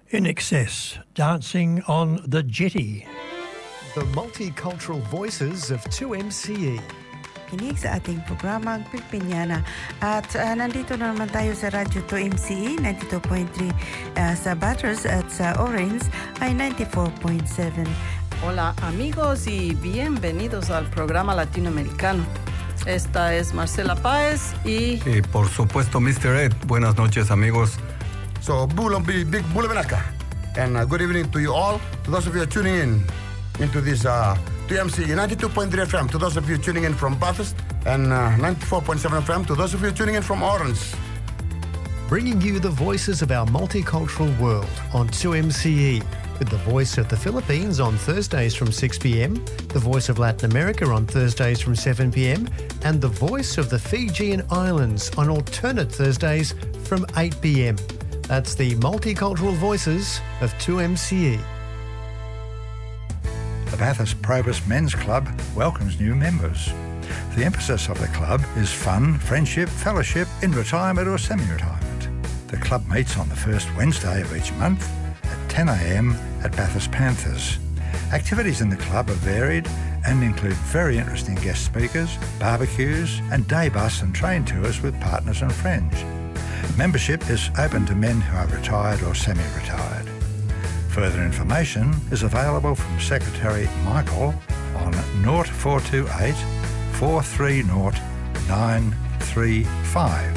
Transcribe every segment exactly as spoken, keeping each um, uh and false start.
In Excess, dancing on the jetty. The multicultural voices of two M C E. Kinig sa ating programang Pilipiniana at uh, nandito na naman tayo sa Radyo two M C E ninety-two point three, uh, sa Batters at sa Orange ay ninety-four point seven. Hola amigos y bienvenidos al programa latinoamericano. Esta es Marcela Páez y... Y por supuesto mister Ed. Buenas noches amigos. So, Bulo, big Bulo Benaka. And uh, good evening to you all. To those of you tuning in into this uh, two M C E ninety-two point three F M. To those of you tuning in from Bathurst and uh, ninety-four point seven F M. To those of you tuning in from Orange. Bringing you the voices of our multicultural world on two M C E. With the voice of the Philippines on Thursdays from six p.m, the voice of Latin America on Thursdays from seven p.m, and the voice of the Fijian Islands on alternate Thursdays from eight p.m. That's the multicultural voices of two M C E. The Bathurst Probus Men's Club welcomes new members. The emphasis of the club is fun, friendship, fellowship in retirement or semi-retirement. The club meets on the first Wednesday of each month at ten a.m. at Bathurst Panthers. Activities in the club are varied and include very interesting guest speakers, barbecues and day bus and train tours with partners and friends. Membership is open to men who are retired or semi-retired. Further information is available from Secretary Michael on zero four two eight, four three zero, nine three five.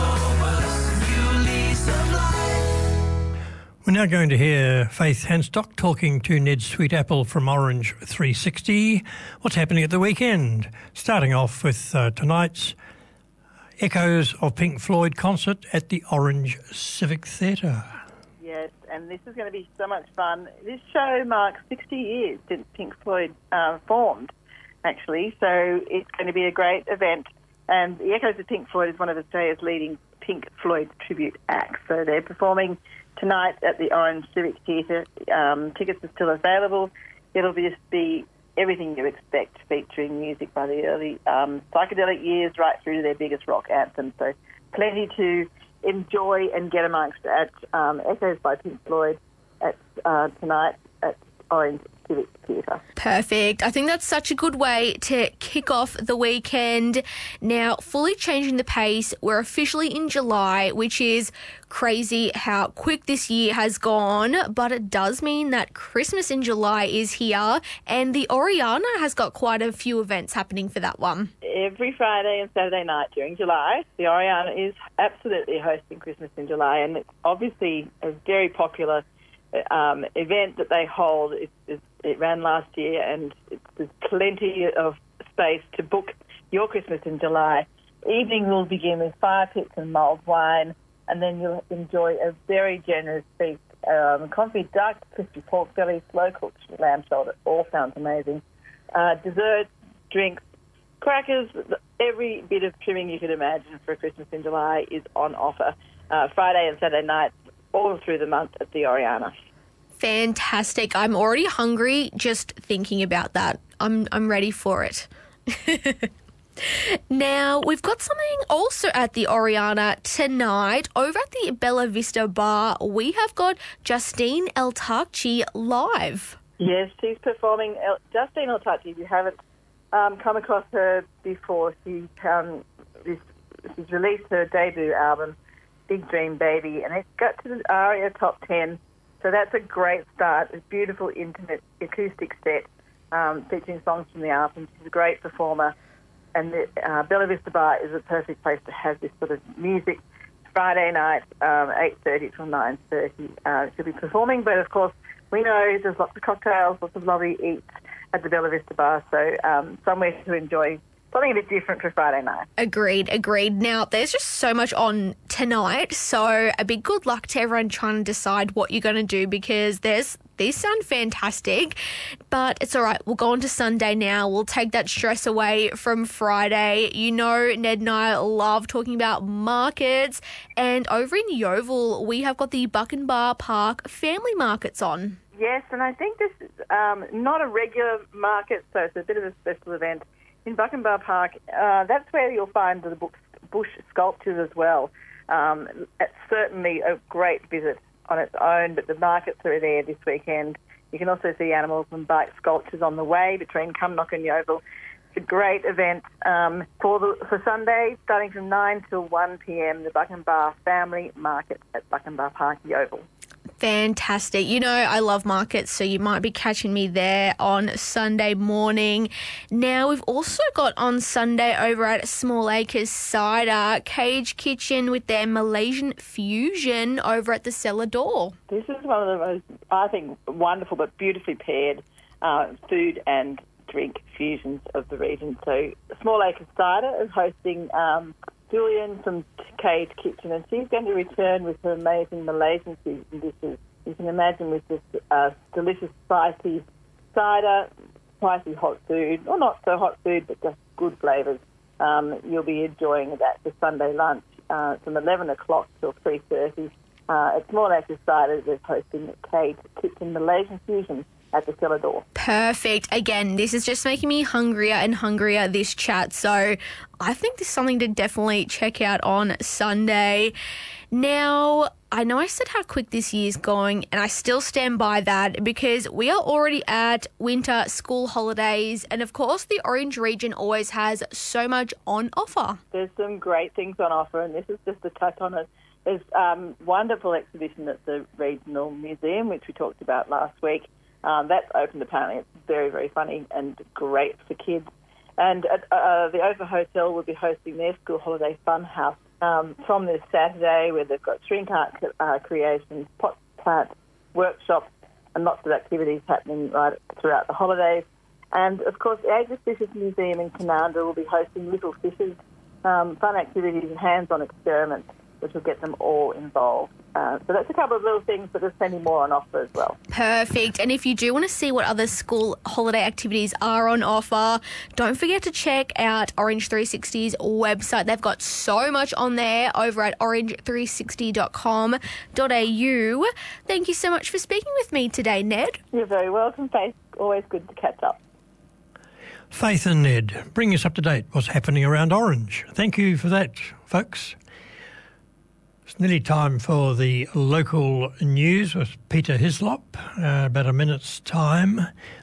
We're now going to hear Faith Hanstock talking to Ned Sweetapple from Orange three sixty. What's happening at the weekend? Starting off with uh, tonight's Echoes of Pink Floyd concert at the Orange Civic Theatre. Yes, and this is going to be so much fun. This show marks sixty years since Pink Floyd uh, formed, actually, so it's going to be a great event. And the Echoes of Pink Floyd is one of Australia's leading Pink Floyd tribute acts. So they're performing tonight at the Orange Civic Theatre. Um, tickets are still available. It'll just be everything you expect, featuring music by the early um, psychedelic years right through to their biggest rock anthem. So plenty to enjoy and get amongst at um, Echoes by Pink Floyd at uh, tonight at Orange Civic Theatre. Perfect. I think that's such a good way to kick off the weekend. Now, fully changing the pace, we're officially in July, which is crazy how quick this year has gone, but it does mean that Christmas in July is here, and the Oriana has got quite a few events happening for that one. Every Friday and Saturday night during July, the Oriana is absolutely hosting Christmas in July, and it's obviously a very popular um, event that they hold. It, it, it ran last year, and it's, there's plenty of space to book your Christmas in July. Evening will begin with fire pits and mulled wine, and then you'll enjoy a very generous feast. Um, confit duck, crispy pork belly, slow-cooked lamb shoulder, all sounds amazing. Uh, desserts, drinks, crackers, every bit of trimming you could imagine for Christmas in July is on offer. Uh, Friday and Saturday nights, all through the month at the Oriana. Fantastic. I'm already hungry just thinking about that. I'm I'm ready for it. Now, we've got something also at the Oriana tonight. Over at the Bella Vista Bar, we have got Justine El-Takchi live. Yes, she's performing. El- Justine El-Takchi, if you haven't um, come across her before, she, um, this, she's released her debut album, Big Dream Baby, and it's got to the ARIA Top ten. So that's a great start. A beautiful, intimate acoustic set um, featuring songs from the album. She's a great performer. And the uh, Bella Vista Bar is a perfect place to have this sort of music. Friday night, um, eight thirty till nine thirty. Uh, she'll be performing, but of course, we know there's lots of cocktails, lots of lovely eats at the Bella Vista Bar, so um, somewhere to enjoy something a bit different for Friday night. Agreed, agreed. Now, there's just so much on tonight, so a big good luck to everyone trying to decide what you're going to do, because there's these sound fantastic, but it's all right. We'll go on to Sunday now. We'll take that stress away from Friday. You know, Ned and I love talking about markets, and over in Yeovil, we have got the Buckenbar Park Family Markets on. Yes, and I think this is um, not a regular market, so it's a bit of a special event. In Buckenbar Park, uh, that's where you'll find the bush sculptures as well. Um, it's certainly a great visit on its own, but the markets are there this weekend. You can also see animals and bike sculptures on the way between Cumnock and Yeovil. It's a great event um, for the, for Sunday, starting from nine till one p m, the Buckenbar Family Market at Buckenbar Park, Yeovil. Fantastic. You know, I love markets, so you might be catching me there on Sunday morning. Now, we've also got on Sunday over at Small Acres Cider, Cage Kitchen with their Malaysian fusion over at the cellar door. This is one of the most, I think, wonderful but beautifully paired uh, food and drink fusions of the region. So Small Acres Cider is hosting um, Julian from Cage Kitchen, and she's going to return with her amazing Malaysian fusion dishes. You can imagine with this uh, delicious spicy cider, spicy hot food, or not so hot food, but just good flavours. Um, you'll be enjoying that for Sunday lunch uh, from eleven o'clock till three thirty. Uh, at Small Acres Cider is hosting Cage Kitchen Malaysian fusion at the cellar door. Perfect. Again, this is just making me hungrier and hungrier, this chat. So I think this is something to definitely check out on Sunday. Now, I know I said how quick this year's going, and I still stand by that because we are already at winter school holidays, and of course the Orange region always has so much on offer. There's some great things on offer, and this is just a touch on it. There's a um, wonderful exhibition at the Regional Museum, which we talked about last week. Um, that's opened apparently. It's very, very funny and great for kids. And at, uh, the Ophir Hotel will be hosting their school holiday fun house um, from this Saturday, where they've got shrink art uh, creations, pot plant workshops, and lots of activities happening right throughout the holidays. And of course, the Agnes Fishes Museum in Canandra will be hosting Little Fishes, um, fun activities and hands-on experiments, which will get them all involved. Uh, so that's a couple of little things, but there's plenty more on offer as well. Perfect. And if you do want to see what other school holiday activities are on offer, don't forget to check out Orange three sixty's website. They've got so much on there over at orange three sixty dot com dot a u. Thank you so much for speaking with me today, Ned. You're very welcome, Faith. Always good to catch up. Faith and Ned, bring us up to date what's happening around Orange. Thank you for that, folks. It's nearly time for the local news with Peter Hislop, uh, about a minute's time.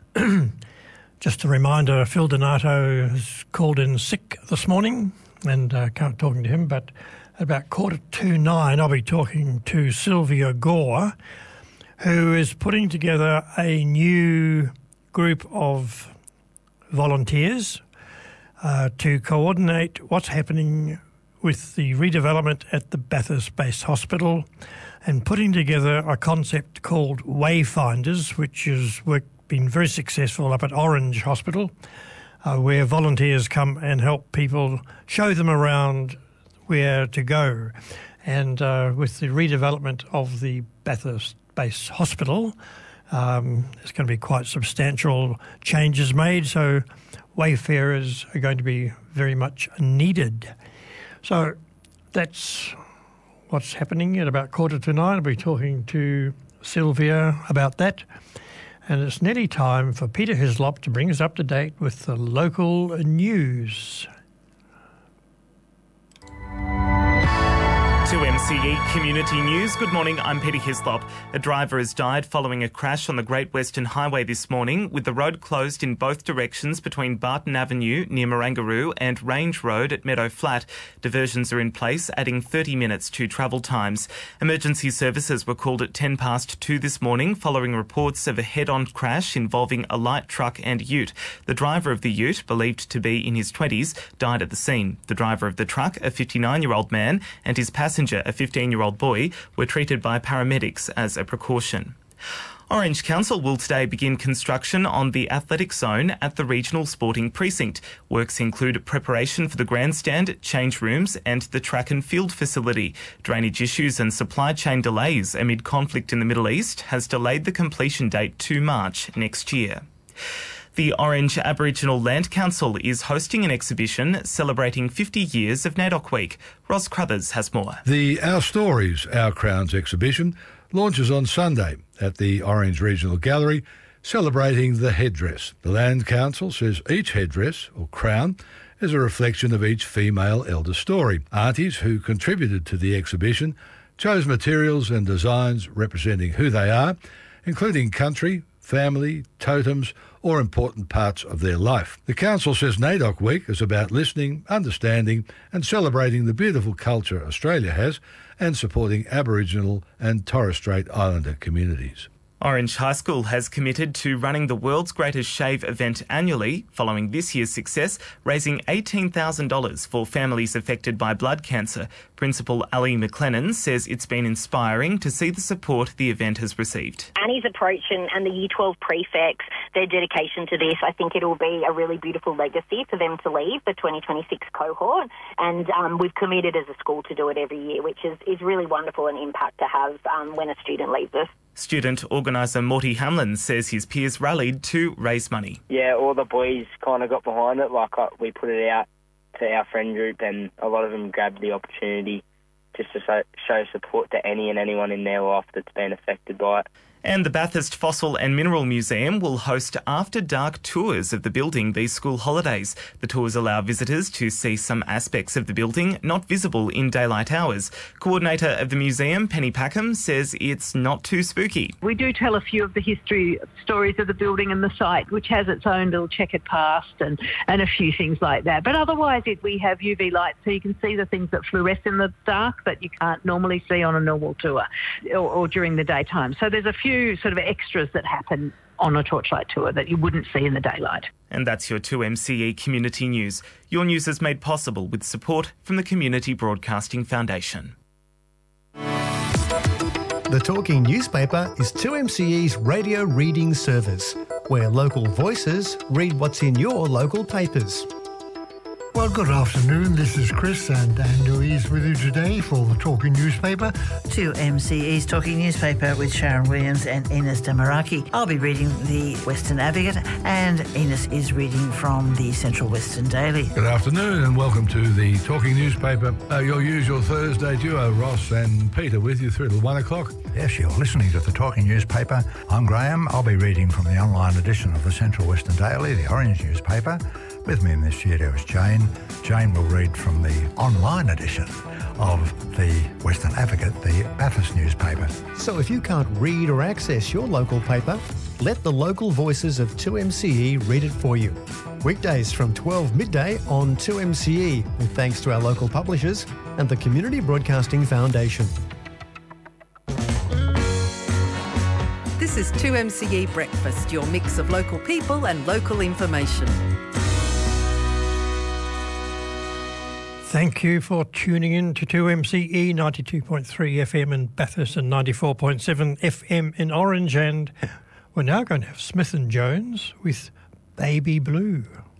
Just a reminder, Phil Donato has called in sick this morning and uh, can't talking to him, but at about quarter to nine I'll be talking to Sylvia Gore, who is putting together a new group of volunteers uh, to coordinate what's happening with the redevelopment at the Bathurst Base Hospital and putting together a concept called Wayfinders, which has worked, been very successful up at Orange Hospital, uh, where volunteers come and help people, show them around where to go. And uh, with the redevelopment of the Bathurst Base Hospital, um, there's going to be quite substantial changes made, so wayfarers are going to be very much needed. So that's what's happening at about quarter to nine. I'll be talking to Sylvia about that. And it's nearly time for Peter Hislop to bring us up to date with the local news. two M C E Community News. Good morning, I'm Peter Hislop. A driver has died following a crash on the Great Western Highway this morning, with the road closed in both directions between Barton Avenue near Marangaroo and Range Road at Meadow Flat. Diversions are in place, adding thirty minutes to travel times. Emergency services were called at ten past two this morning following reports of a head-on crash involving a light truck and ute. The driver of the ute, believed to be in his twenties, died at the scene. The driver of the truck, a fifty-nine-year-old man, and his passenger, a fifteen-year-old boy, were treated by paramedics as a precaution. Orange Council will today begin construction on the athletic zone at the Regional Sporting Precinct. Works include preparation for the grandstand, change rooms and the track and field facility. Drainage issues and supply chain delays amid conflict in the Middle East has delayed the completion date to March next year. The Orange Aboriginal Land Council is hosting an exhibition celebrating fifty years of NAIDOC Week. Ross Crothers has more. The Our Stories, Our Crowns exhibition launches on Sunday at the Orange Regional Gallery, celebrating the headdress. The Land Council says each headdress, or crown, is a reflection of each female elder story. Aunties who contributed to the exhibition chose materials and designs representing who they are, including country, family, totems, or important parts of their life. The Council says NAIDOC Week is about listening, understanding and celebrating the beautiful culture Australia has and supporting Aboriginal and Torres Strait Islander communities. Orange High School has committed to running the world's greatest shave event annually, following this year's success, raising eighteen thousand dollars for families affected by blood cancer. Principal Ali McLennan says it's been inspiring to see the support the event has received. Annie's approach and, and the Year twelve prefects, their dedication to this, I think it'll be a really beautiful legacy for them to leave, the twenty twenty-six cohort. And um, we've committed as a school to do it every year, which is, is really wonderful and impact to have um, when a student leaves us. Student organiser Morty Hamlin says his peers rallied to raise money. Yeah, all the boys kind of got behind it. Like, we put it out to our friend group and a lot of them grabbed the opportunity just to show, show support to any and anyone in their life that's been affected by it. And the Bathurst Fossil and Mineral Museum will host after-dark tours of the building these school holidays. The tours allow visitors to see some aspects of the building not visible in daylight hours. Coordinator of the museum, Penny Packham, says it's not too spooky. We do tell a few of the history stories of the building and the site, which has its own little checkered past and, and a few things like that. But otherwise, it, we have U V lights so you can see the things that fluoresce in the dark that you can't normally see on a normal tour or, or during the daytime. So there's a few sort of extras that happen on a torchlight tour that you wouldn't see in the daylight. And that's your two M C E Community News. Your news is made possible with support from the Community Broadcasting Foundation. The Talking Newspaper is two M C E's radio reading service, where local voices read what's in your local papers. Well, good afternoon. This is Chris and Andrew is with you today for the Talking Newspaper. two M C E's Talking Newspaper with Sharon Williams and Ines Damaraki. I'll be reading the Western Advocate and Ines is reading from the Central Western Daily. Good afternoon and welcome to the Talking Newspaper. Uh, your usual Thursday duo, Ross and Peter, with you through till one o'clock. Yes, you're listening to the Talking Newspaper. I'm Graham. I'll be reading from the online edition of the Central Western Daily, the Orange newspaper. With me in the studio is Jane. Jane will read from the online edition of the Western Advocate, the Bathurst newspaper. So if you can't read or access your local paper, let the local voices of two M C E read it for you. Weekdays from twelve midday on two M C E, with thanks to our local publishers and the Community Broadcasting Foundation. This is two M C E Breakfast, your mix of local people and local information. Thank you for tuning in to two M C E ninety-two point three F M in Bathurst and ninety-four point seven F M in Orange. And we're now going to have Smith and Jones with Baby Blue.